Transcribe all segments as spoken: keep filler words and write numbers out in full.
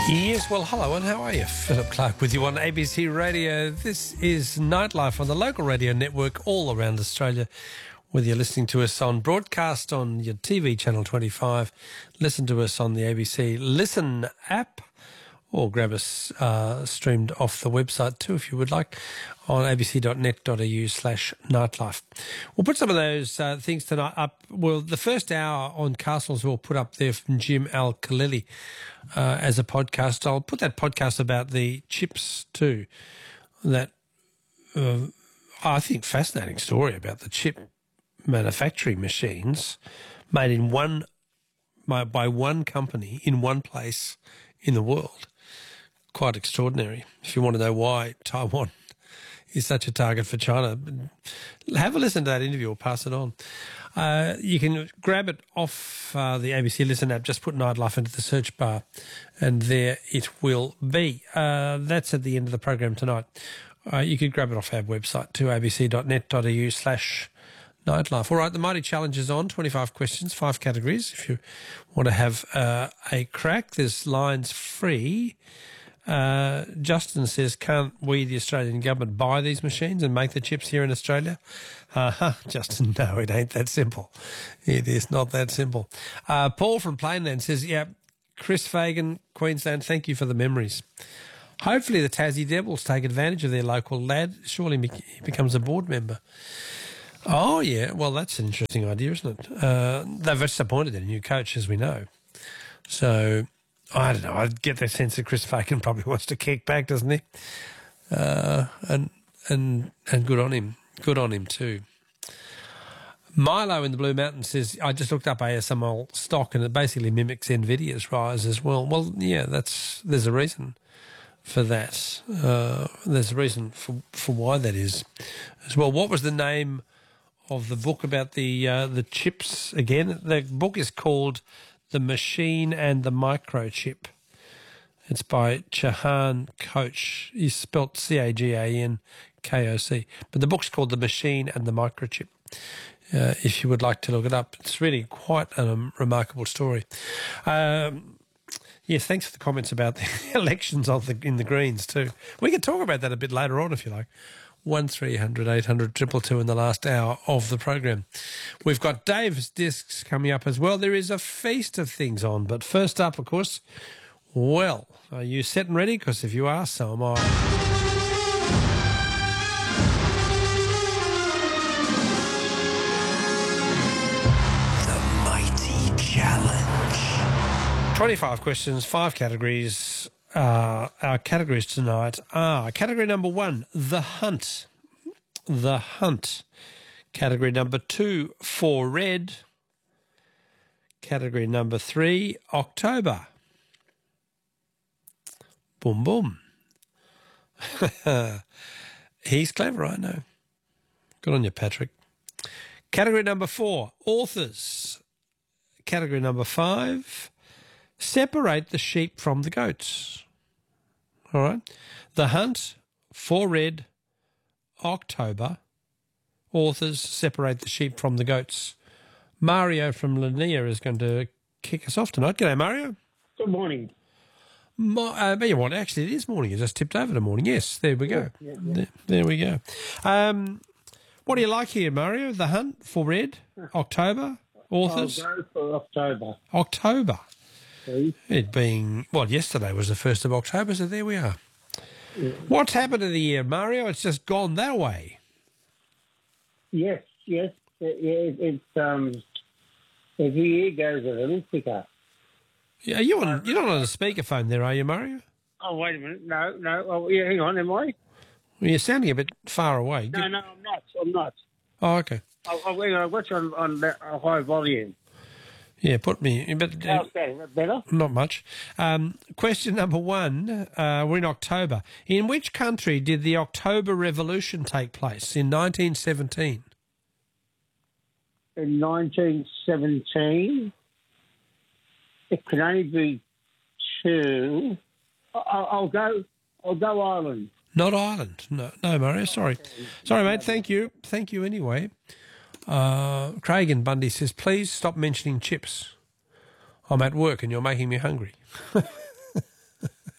Yes, well, hello and how are you? Philip Clark with you on A B C Radio. This is Nightlife on the local radio network all around Australia. Whether you're listening to us on broadcast on your T V channel twenty-five, listen to us on the A B C Listen app, or grab us uh, streamed off the website too if you would like on abc.net.au slash nightlife. We'll put some of those uh, things tonight up. Well, the first hour on Castles we'll put up there from Jim Al-Khalili uh, as a podcast. I'll put that podcast about the chips too. That uh, I think fascinating story about the chip manufacturing machines made in one by, by one company in one place in the world. Quite extraordinary. If you want to know why Taiwan is such a target for China, have a listen to that interview or pass it on. Uh, you can grab it off uh, the A B C Listen app. Just put Nightlife into the search bar and there it will be. Uh, that's at the end of the program tonight. Uh, you could grab it off our website too, abc.net.au slash nightlife. All right, the Mighty Challenge is on. twenty-five questions, five categories. If you want to have uh, a crack, there's lines free. Uh, Justin says, can't we, the Australian government, buy these machines and make the chips here in Australia? Uh-huh, Justin, no, it ain't that simple. It is not that simple. Uh, Paul from Plainland says, yeah, Chris Fagan, Queensland, thank you for the memories. Hopefully the Tassie Devils take advantage of their local lad. Surely he becomes a board member. Oh, yeah, well, that's an interesting idea, isn't it? Uh, they've just appointed a new coach, as we know. So I don't know. I get the sense that Chris Fagan probably wants to kick back, doesn't he? Uh, and and and good on him. Good on him too. Milo in the Blue Mountains says, I just looked up A S M L stock and it basically mimics NVIDIA's rise as well. Well, yeah, that's there's a reason for that. Uh, there's a reason for, for why that is as well. What was the name of the book about the uh, the chips again? The book is called The Machine and the Microchip. It's by Chahan Koch. He's spelt C A G A N K O C. But the book's called The Machine and the Microchip, uh, if you would like to look it up. It's really quite a um, remarkable story. Um, yes, thanks for the comments about the elections of the, in the Greens too. We can talk about that a bit later on if you like. one three hundred eight hundred two two two in the last hour of the program. We've got Dave's Discs coming up as well. There is a feast of things on, but first up, of course, well, are you set and ready? Because if you are, so am I. The Mighty Challenge. twenty-five questions, five categories. Uh, our categories tonight are category number one, The Hunt. The Hunt. Category number two, For Red. Category number three, October. Boom, boom. He's clever, I know. Good on you, Patrick. Category number four, Authors. Category number five, Separate the sheep from the goats. All right. The Hunt, For Red, October, Authors, Separate the sheep from the goats. Mario from Lanier is going to kick us off tonight. G'day, Mario. Good morning. My, uh, but you what? Actually, it is morning. You just tipped over to morning. Yes, there we go. Yeah, yeah, yeah. There, there we go. Um, what do you like here, Mario? The Hunt, For Red, October, Authors? I'll go for October. October. Please. It being, well, yesterday was the first of October, so there we are. Yeah. What's happened to the year, Mario? It's just gone that way. Yes, yes. It, it, it's um, every year goes a little quicker. Yeah, are you on, you're not on a speakerphone there, are you, Mario? Oh, wait a minute. No, no. Oh, yeah, hang on. Am I? Well, you're sounding a bit far away. No, no, I'm not. I'm not. Oh, okay. Oh, oh hang on. I've got you on, on that, uh, high volume. Yeah, put me... But, uh, How's that? Is that better? not much. Um, question number one, uh, we're in October. In which country did the October Revolution take place in nineteen seventeen? In nineteen seventeen, it can only be two. I'll, I'll go. I'll go Ireland. Not Ireland. No, no, Mario. Sorry. Sorry, mate. Thank you. Thank you anyway. Uh, Craig in Bundy says, please stop mentioning chips. I'm at work and you're making me hungry.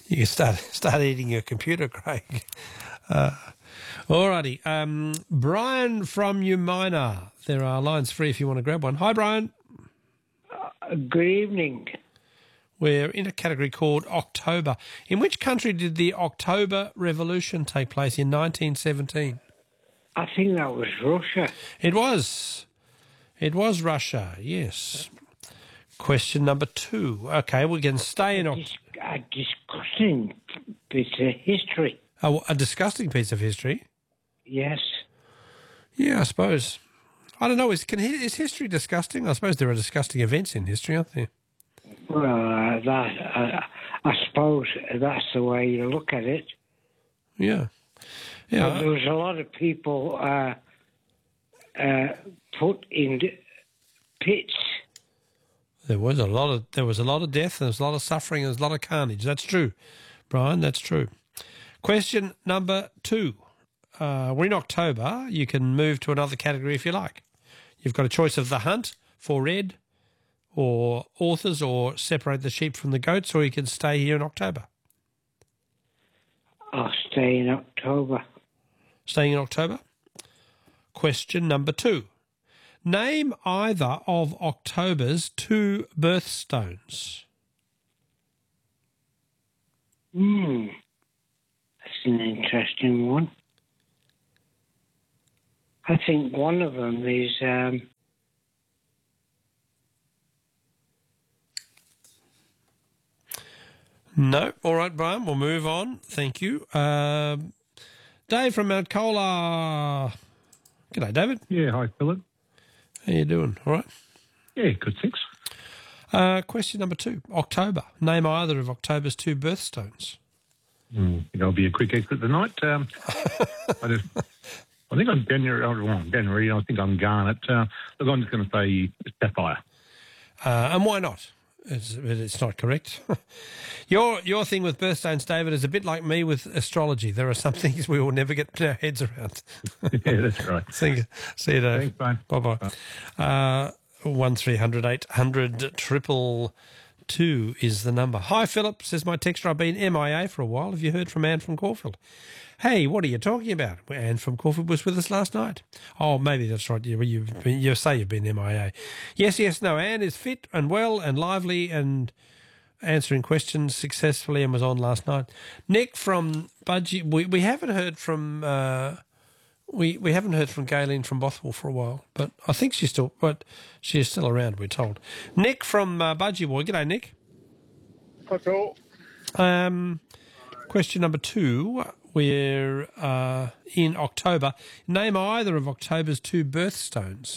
You can start start eating your computer, Craig. Uh, all righty. Um, Brian from Umina. There are lines free if you want to grab one. Hi, Brian. Uh, good evening. We're in a category called October. In which country did the October Revolution take place in nineteen seventeen? I think that was Russia. It was. It was Russia, yes. Question number two. Okay, we can stay in... Dis- a disgusting bit of history. Oh, a disgusting piece of history? Yes. Yeah, I suppose. I don't know. Is, can, is history disgusting? I suppose there are disgusting events in history, aren't there? Well, uh, that uh, I suppose that's the way you look at it. Yeah. Yeah. But there was a lot of people uh, uh, put in pits. There was a lot of there was a lot of death, and there was a lot of suffering, and there was a lot of carnage. That's true, Brian. That's true. Question number two. Uh, we're in October. You can move to another category if you like. You've got a choice of The Hunt, For Red, or Authors, or Separate the Sheep from the Goats, or you can stay here in October. I'll stay in October. Staying in October. Question number two. Name either of October's two birthstones. Hmm. That's an interesting one. I think one of them is... Um, No. All right, Brian, we'll move on. Thank you. Um, Dave from Mount Cola. G'day, David. Yeah, hi, Philip. How you doing? All right. Yeah, good, thanks. Uh, question number two. October. Name either of October's two birthstones. Mm, I think I'll be a quick exit tonight. Um, I, just, I think I'm January. Oh, well, January. I think I'm Garnet. Uh, look, I'm just going to say Sapphire. Uh, and why not? It's, it's not correct. your your thing with birthstones, David, is a bit like me with astrology. There are some things we will never get our heads around. Yeah, that's right. see, you, see you, Dave. Thanks, bye. Bye-bye. Uh, one three hundred eight hundred triple two is the number. Hi, Philip, says my texter. I've been M I A for a while. Have you heard from Anne from Caulfield? Hey, what are you talking about? Well, Anne from Caulfield was with us last night. Oh, maybe that's right. You, you've been, you say you've been M I A. Yes, yes, no. Anne is fit and well and lively and answering questions successfully and was on last night. Nick from Budgie. We, we haven't heard from uh, we we haven't heard from Gayleen from Bothwell for a while, but I think she's still but she's still around. We're told. Nick from uh, Budgie Boy. G'day, Nick. Hi, Phil. Um, question number two. We're uh, in October. Name either of October's two birthstones.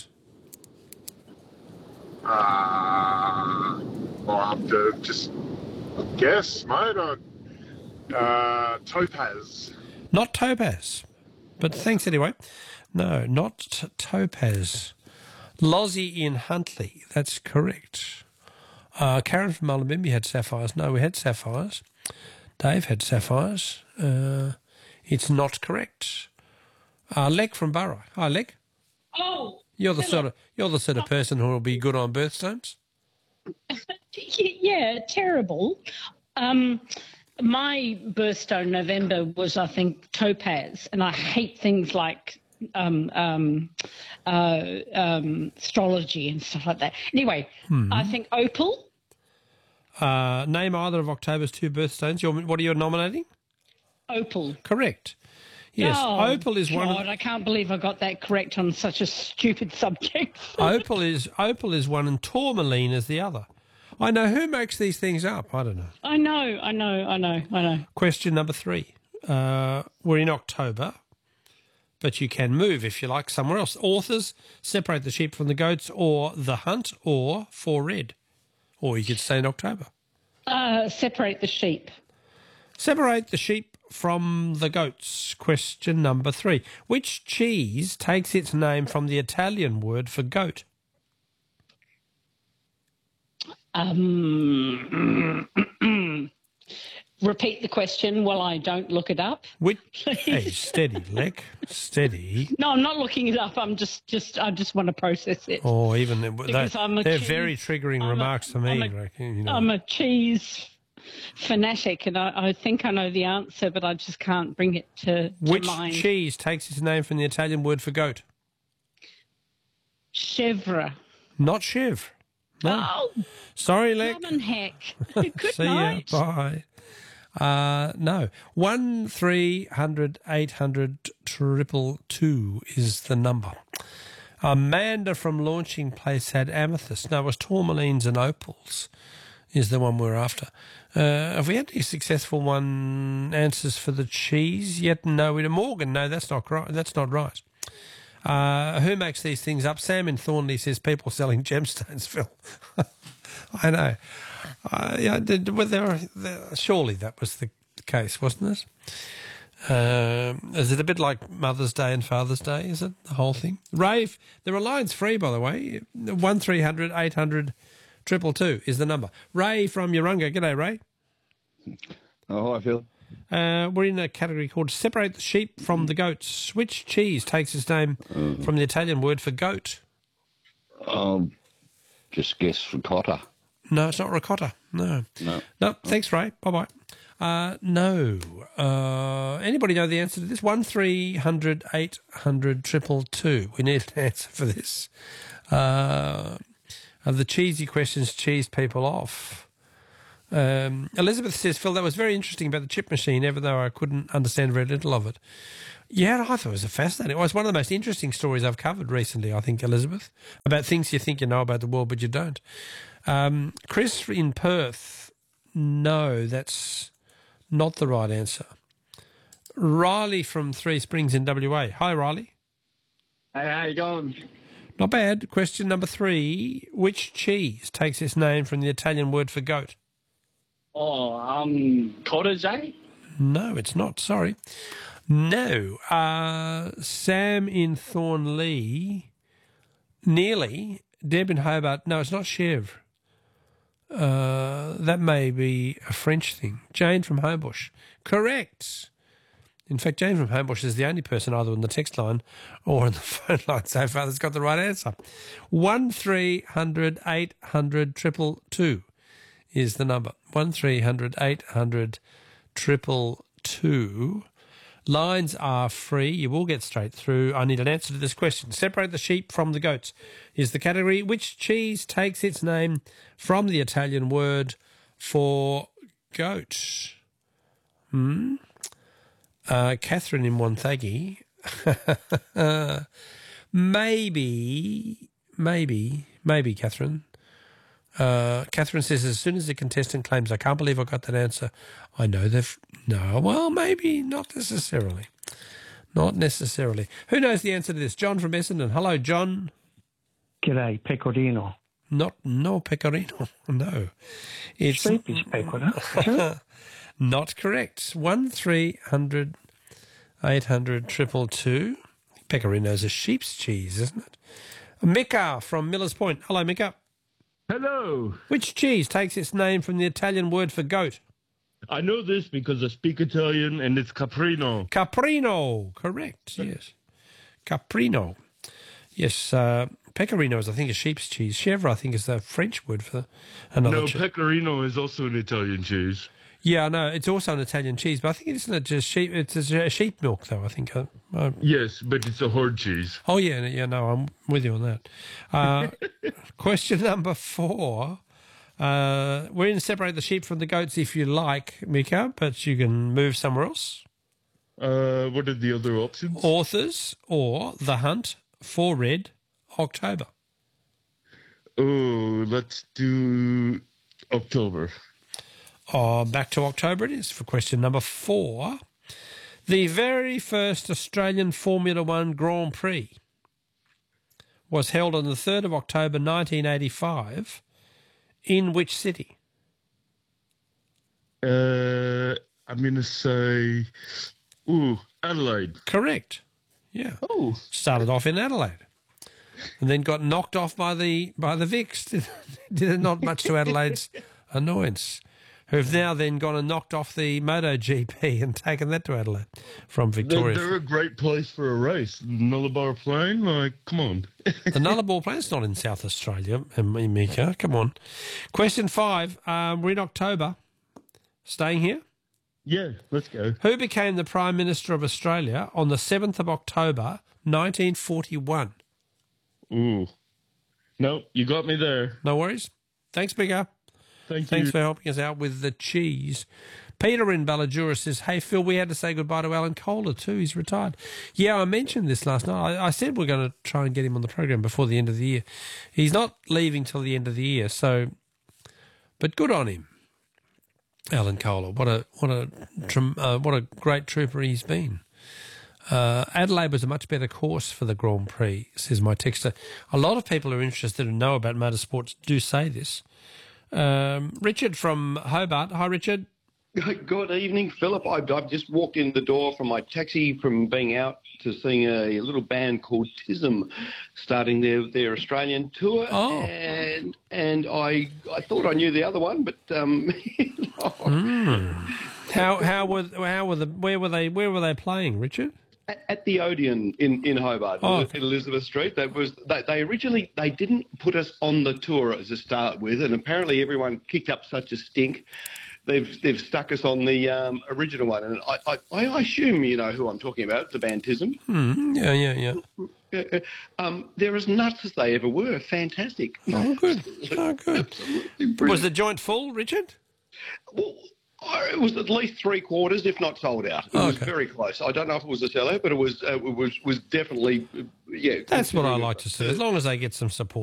Uh, well, I have to just guess, mate. Or, uh, Topaz. Not Topaz, but thanks anyway. No, not t- Topaz. Lozzie in Huntley. That's correct. Uh, Karen from Mullumbimby had sapphires. No, we had sapphires. Dave had sapphires. Uh, it's not correct. Uh, Lek from Burra. Hi, Lek. Oh, You're the hello. sort of you're the sort of person who will be good on birthstones. Yeah, terrible. Um, my birthstone November was, I think, topaz, and I hate things like um, um, uh, um, astrology and stuff like that. Anyway, Hmm. I think opal. Uh, name either of October's two birthstones. You're, what are you nominating? Opal. Correct. Yes, Oh, opal is one. God, Of, I can't believe I got that correct on such a stupid subject. opal is opal is one, and tourmaline is the other. I know who makes these things up. I don't know. I know, I know, I know, I know. Question number three. Uh, we're in October, but you can move if you like somewhere else. Authors, Separate the Sheep from the Goats, or The Hunt, or For Red. Or you could stay in October. Uh, separate the sheep. Separate the sheep from the goats. Question number three. Which cheese takes its name from the Italian word for goat? Um, repeat the question while I don't look it up. Which, hey, steady, Lek, steady. No, I'm not looking it up. I'm just, just, I just want to process it. Or even, they, Because I'm a they're cheese- very triggering I'm a- remarks to me. I'm a- Lek, you know. I'm a cheese fanatic, and I, I think I know the answer, but I just can't bring it to, to Which mind. cheese takes its name from the Italian word for goat? Chèvre. Not Chev. No. Oh, Sorry, Leck. common heck. Good See night. ya. Bye. Uh, no. One three hundred eight hundred triple two is the number. Amanda from Launching Place had amethyst. No, it was tourmalines and opals is the one we're after. Uh, have we had any successful one answers for the cheese yet? No, we Morgan. No, that's not right. That's not right. Uh, who makes these things up? Sam in Thornley says people selling gemstones, Phil. I know. Uh, yeah, did, well, there, there, surely that was the case, wasn't it? Um, is it a bit like Mother's Day and Father's Day? Is it the whole thing? Rave, there are lines free, by the way. One three hundred eight hundred triple two is the number. Ray from Urunga. G'day, Ray. Oh, hi, Phil. Uh, we're in a category called Separate the Sheep from the Goats. Which cheese takes its name Mm. from the Italian word for goat? Um, just guess ricotta. No, it's not ricotta. No. No. No, thanks, Ray. Bye-bye. Uh, no. Uh, anybody know the answer to this? One three hundred eight hundred triple two. We need an answer for this. Uh, are the cheesy questions cheese people off? Um, Elizabeth says, Phil, that was very interesting about the chip machine, even though I couldn't understand very little of it. Yeah, I thought it was a fascinating. It was one of the most interesting stories I've covered recently, I think, Elizabeth, about things you think you know about the world, but you don't. Um, Chris in Perth, no, that's not the right answer. Riley from Three Springs in W A. Hi, Riley. Hey, how you going? Not bad. Question number three. Which cheese takes its name from the Italian word for goat? Oh, um, cottage, eh? No, it's not. Sorry. No. Uh, Sam in Thornlea. Nearly. Deb in Hobart. No, it's not chèvre. Uh, that may be a French thing. Jane from Homebush. Correct. In fact, Jane from Homebush is the only person either on the text line or on the phone line so far that's got the right answer. One three hundred eight hundred triple two is the number. One three hundred eight hundred triple two. Lines are free. You will get straight through. I need an answer to this question. Separate the sheep from the goats is the category. Which cheese takes its name from the Italian word for goat? Hmm? Uh, Catherine in Wonthaggi. maybe, maybe, maybe, Catherine. Uh, Catherine says, as soon as the contestant claims, I can't believe I got that answer, I know they've... No, well, maybe not necessarily. Not necessarily. Who knows the answer to this? John from Essendon. Hello, John. G'day, pecorino. Not, no, pecorino. No. It's Sheep is pecorino. not correct. One three hundred eight hundred triple two. Pecorino's a sheep's cheese, isn't it? Mika from Millers Point. Hello, Mika. Hello. Which cheese takes its name from the Italian word for goat? I know this because I speak Italian and it's caprino. Caprino. Correct, yes. Caprino. Yes, uh, pecorino is, I think, a sheep's cheese. Chèvre, I think, is the French word for another No, cheese. pecorino is also an Italian cheese. Yeah, no, it's also an Italian cheese, but I think it's not just sheep. It's a sheep milk, though. I think. Uh, uh, Yes, but it's a hard cheese. oh yeah, yeah, no, I'm with you on that. Uh, question number four. Uh, we're in separate the sheep from the goats, if you like, Mika, but you can move somewhere else. Uh, what are the other options? Authors or The Hunt for Red October. Oh, let's do October. Oh, back to October it is for question number four. The very first Australian Formula One Grand Prix was held on the third of October nineteen eighty-five. In which city? Uh, I'm going to say, ooh, Adelaide. Correct. Yeah. Oh. Started off in Adelaide. And then got knocked off by the by the Vicks. Did, did it not much to Adelaide's annoyance. Who've now then gone and knocked off the MotoGP and taken that to Adelaide from Victoria. They're, they're a great place for a race. Nullarbor Plain, like, come on. The Nullarbor Plain's not in South Australia, Mika. Come on. Question five. Um, we're in October. Staying here? Yeah, let's go. Who became the Prime Minister of Australia on the seventh of October, nineteen forty-one? Ooh. No, you got me there. No worries. Thanks, Bigger. Thank Thanks you. for helping us out with the cheese. Peter in Ballajura says, hey, Phil, we had to say goodbye to Alan Kohler too. He's retired. Yeah, I mentioned this last night. I, I said we're going to try and get him on the program before the end of the year. He's not leaving till the end of the year, so, but good on him, Alan Kohler. What a what a uh, what a great trooper he's been. Uh, Adelaide was a much better course for the Grand Prix, says my texter. A lot of people who are interested and know about motorsports do say this. Um, Richard from Hobart. Hi, Richard. Good evening, Philip. I've, I've just walked in the door from my taxi from being out to seeing a little band called Tism starting their, their Australian tour. Oh. And and I I thought I knew the other one, but um, mm. how how were how were the where were they where were they playing, Richard? At, at the Odeon in, in Hobart, oh. in Elizabeth Street. That was they, they originally they didn't put us on the tour as a start with, and apparently everyone kicked up such a stink. They've they've stuck us on the um, original one, and I, I I assume you know who I'm talking about, the Bantism. Mm, yeah, yeah, yeah. Uh, um, they're as nuts as they ever were. Fantastic. Oh, good. Oh, good. Was the joint full, Richard? Well, I- it was at least three quarters, if not sold out. It Oh, was okay. very close. I don't know if it was a sellout, but it was uh, it was was definitely uh, yeah. That's what I like to see, as long as they get some support.